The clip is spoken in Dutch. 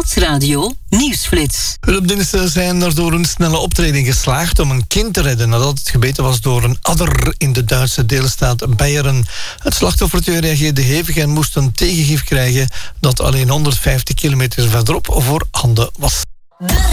Stadsradio Nieuwsflits. Hulpdiensten zijn er door een snelle optreden geslaagd om een kind te redden nadat het gebeten was door een adder in de Duitse deelstaat Beieren. Het slachtoffertje reageerde hevig en moest een tegengif krijgen dat alleen 150 kilometer verderop voorhanden was.